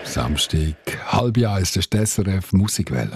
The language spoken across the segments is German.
Samstag, 12:30 ist die SRF Musikwelle.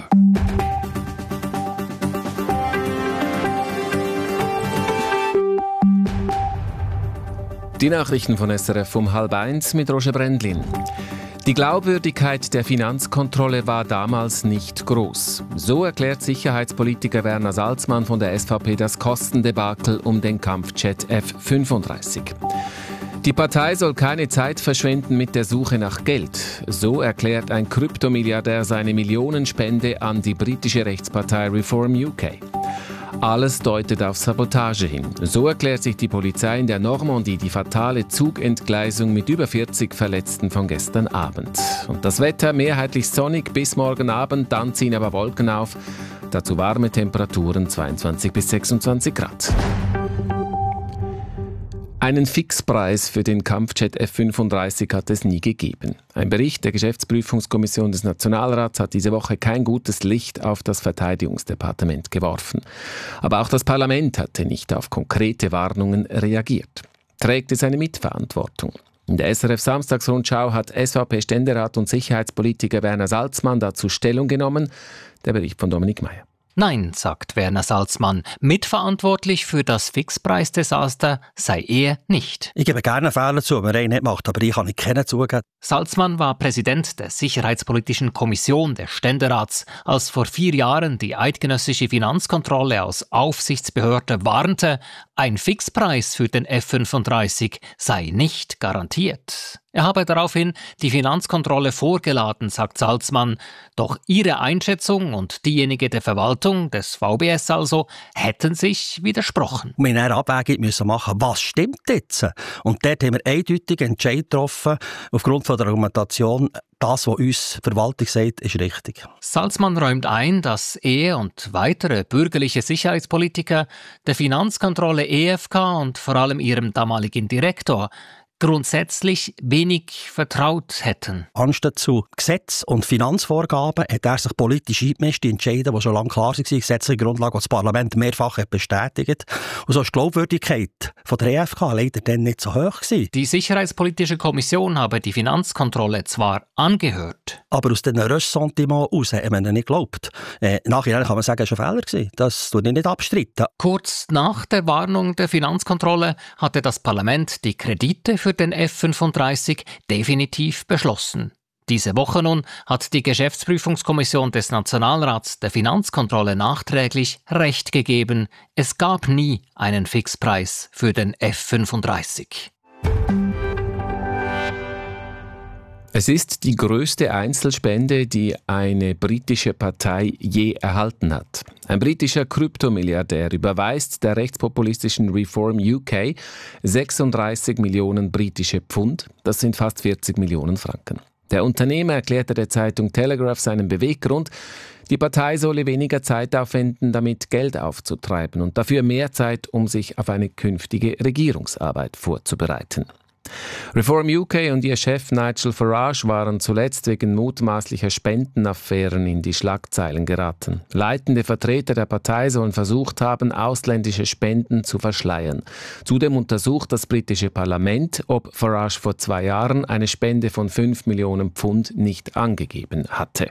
Die Nachrichten von SRF um 12:30 mit Roger Brändlin. Die Glaubwürdigkeit der Finanzkontrolle war damals nicht groß. So erklärt Sicherheitspolitiker Werner Salzmann von der SVP das Kostendebakel um den Kampfjet F-35. Die Partei soll keine Zeit verschwenden mit der Suche nach Geld. So erklärt ein Kryptomilliardär seine Millionenspende an die britische Rechtspartei Reform UK. Alles deutet auf Sabotage hin. So erklärt sich die Polizei in der Normandie die fatale Zugentgleisung mit über 40 Verletzten von gestern Abend. Und das Wetter mehrheitlich sonnig bis morgen Abend, dann ziehen aber Wolken auf. Dazu warme Temperaturen 22 bis 26 Grad. Einen Fixpreis für den Kampfjet F-35 hat es nie gegeben. Ein Bericht der Geschäftsprüfungskommission des Nationalrats hat diese Woche kein gutes Licht auf das Verteidigungsdepartement geworfen. Aber auch das Parlament hatte nicht auf konkrete Warnungen reagiert. Trägt es eine Mitverantwortung? In der SRF Samstagsrundschau hat SVP-Ständerat und Sicherheitspolitiker Werner Salzmann dazu Stellung genommen. Der Bericht von Dominik Meyer. Nein, sagt Werner Salzmann, mitverantwortlich für das Fixpreisdesaster sei er nicht. Ich gebe gerne Fehler zu, wenn er nicht macht, aber ich kann nicht kennen zugeben. Salzmann war Präsident der Sicherheitspolitischen Kommission des Ständerats, als vor 4 Jahren die eidgenössische Finanzkontrolle als Aufsichtsbehörde warnte, ein Fixpreis für den F-35 sei nicht garantiert. Er habe daraufhin die Finanzkontrolle vorgeladen, sagt Salzmann. Doch ihre Einschätzung und diejenige der Verwaltung, des VBS also, hätten sich widersprochen. Wir mussten eine Abwägung machen, was stimmt jetzt? Und dort haben wir eindeutig Entscheid getroffen, aufgrund von der Argumentation, das, was uns die Verwaltung sagt, ist richtig. Salzmann räumt ein, dass er und weitere bürgerliche Sicherheitspolitiker der Finanzkontrolle EFK und vor allem ihrem damaligen Direktor grundsätzlich wenig vertraut hätten. Anstatt zu Gesetz- und Finanzvorgaben hat er sich politisch eingemischt, die Entscheidungen, die schon lange klar waren, die gesetzliche Grundlage, die das Parlament mehrfach bestätigt. Und so ist die Glaubwürdigkeit von der EFK leider dann nicht so hoch gewesen. Die Sicherheitspolitische Kommission habe die Finanzkontrolle zwar angehört, aber aus diesen Ressentiments heraus haben wir ihnen nicht geglaubt. Nachher kann man sagen, es war ein Fehler gewesen. Das tue ich nicht abstreiten. Kurz nach der Warnung der Finanzkontrolle hatte das Parlament die Kredite für den F-35 definitiv beschlossen. Diese Woche nun hat die Geschäftsprüfungskommission des Nationalrats der Finanzkontrolle nachträglich Recht gegeben. Es gab nie einen Fixpreis für den F-35. Es ist die größte Einzelspende, die eine britische Partei je erhalten hat. Ein britischer Kryptomilliardär überweist der rechtspopulistischen Reform UK 36 Millionen britische Pfund. Das sind fast 40 Millionen Franken. Der Unternehmer erklärte der Zeitung Telegraph seinen Beweggrund, die Partei solle weniger Zeit aufwenden, damit Geld aufzutreiben und dafür mehr Zeit, um sich auf eine künftige Regierungsarbeit vorzubereiten. Reform UK und ihr Chef Nigel Farage waren zuletzt wegen mutmaßlicher Spendenaffären in die Schlagzeilen geraten. Leitende Vertreter der Partei sollen versucht haben, ausländische Spenden zu verschleiern. Zudem untersucht das britische Parlament, ob Farage vor 2 Jahren eine Spende von 5 Millionen Pfund nicht angegeben hatte.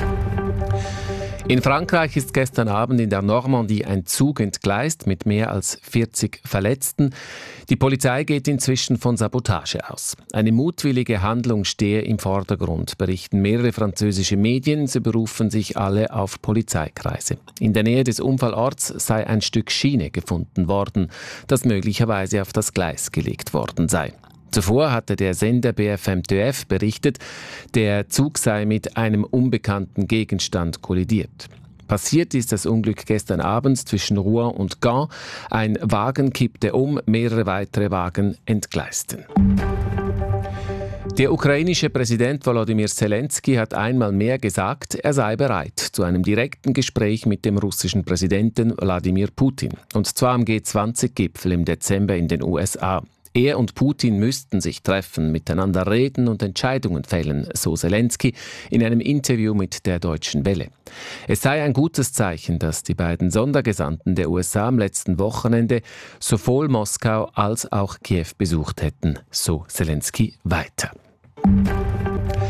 In Frankreich ist gestern Abend in der Normandie ein Zug entgleist mit mehr als 40 Verletzten. Die Polizei geht inzwischen von Sabotage aus. Eine mutwillige Handlung stehe im Vordergrund, berichten mehrere französische Medien. Sie berufen sich alle auf Polizeikreise. In der Nähe des Unfallorts sei ein Stück Schiene gefunden worden, das möglicherweise auf das Gleis gelegt worden sei. Zuvor hatte der Sender BFM TF berichtet, der Zug sei mit einem unbekannten Gegenstand kollidiert. Passiert ist das Unglück gestern Abend zwischen Rouen und Gand. Ein Wagen kippte um, mehrere weitere Wagen entgleisten. Der ukrainische Präsident Volodymyr Zelensky hat einmal mehr gesagt, er sei bereit zu einem direkten Gespräch mit dem russischen Präsidenten Wladimir Putin. Und zwar am G20-Gipfel im Dezember in den USA. Er und Putin müssten sich treffen, miteinander reden und Entscheidungen fällen, so Zelensky in einem Interview mit der Deutschen Welle. Es sei ein gutes Zeichen, dass die beiden Sondergesandten der USA am letzten Wochenende sowohl Moskau als auch Kiew besucht hätten, so Zelensky weiter.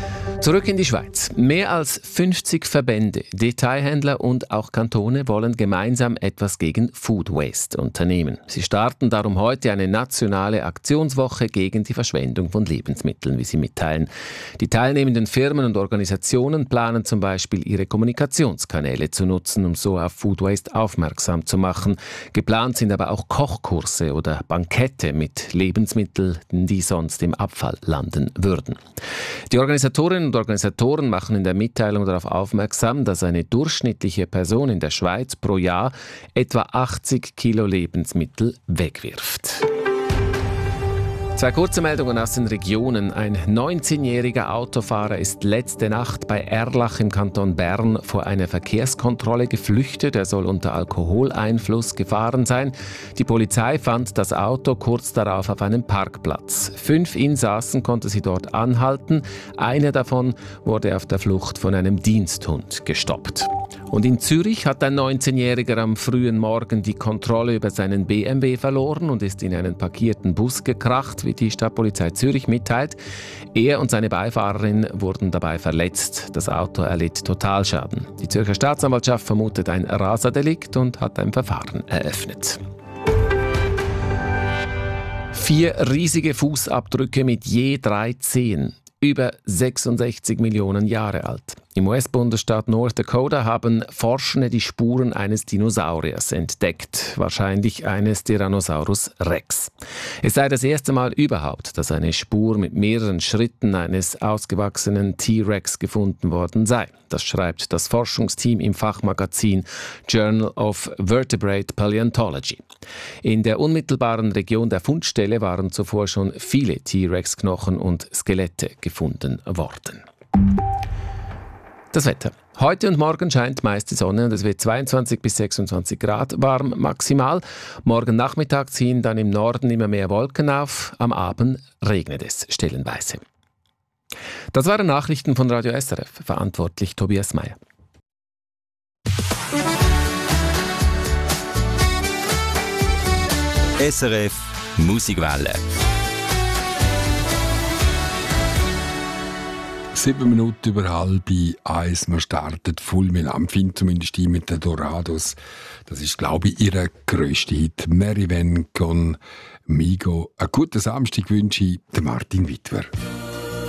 Zurück in die Schweiz. Mehr als 50 Verbände, Detailhändler und auch Kantone wollen gemeinsam etwas gegen Food Waste unternehmen. Sie starten darum heute eine nationale Aktionswoche gegen die Verschwendung von Lebensmitteln, wie sie mitteilen. Die teilnehmenden Firmen und Organisationen planen zum Beispiel, ihre Kommunikationskanäle zu nutzen, um so auf Food Waste aufmerksam zu machen. Geplant sind aber auch Kochkurse oder Bankette mit Lebensmitteln, die sonst im Abfall landen würden. Die Organisatorinnen und Organisatoren machen in der Mitteilung darauf aufmerksam, dass eine durchschnittliche Person in der Schweiz pro Jahr etwa 80 Kilo Lebensmittel wegwirft. Zwei kurze Meldungen aus den Regionen. Ein 19-jähriger Autofahrer ist letzte Nacht bei Erlach im Kanton Bern vor einer Verkehrskontrolle geflüchtet. Er soll unter Alkoholeinfluss gefahren sein. Die Polizei fand das Auto kurz darauf auf einem Parkplatz. 5 Insassen konnte sie dort anhalten. Einer davon wurde auf der Flucht von einem Diensthund gestoppt. Und in Zürich hat ein 19-Jähriger am frühen Morgen die Kontrolle über seinen BMW verloren und ist in einen parkierten Bus gekracht, wie die Stadtpolizei Zürich mitteilt. Er und seine Beifahrerin wurden dabei verletzt. Das Auto erlitt Totalschaden. Die Zürcher Staatsanwaltschaft vermutet ein Raserdelikt und hat ein Verfahren eröffnet. 4 riesige Fußabdrücke mit je 3 Zehen. Über 66 Millionen Jahre alt. Im US-Bundesstaat North Dakota haben Forschende die Spuren eines Dinosauriers entdeckt, wahrscheinlich eines Tyrannosaurus Rex. Es sei das erste Mal überhaupt, dass eine Spur mit mehreren Schritten eines ausgewachsenen T-Rex gefunden worden sei. Das schreibt das Forschungsteam im Fachmagazin Journal of Vertebrate Paleontology. In der unmittelbaren Region der Fundstelle waren zuvor schon viele T-Rex-Knochen und Skelette gefunden worden. Das Wetter. Heute und morgen scheint meist die Sonne und es wird 22 bis 26 Grad warm maximal. Morgen Nachmittag ziehen dann im Norden immer mehr Wolken auf. Am Abend regnet es stellenweise. Das waren Nachrichten von Radio SRF. Verantwortlich Tobias Meyer. SRF Musikwelle. 7 Minuten über 12:30. Man startet voll mit Amphin, zumindest die mit den Dorados. Das ist, glaube ich, ihr grösster Hit. Mary Van con Migo. Einen guten Samstag wünsche ich, Martin Wittwer.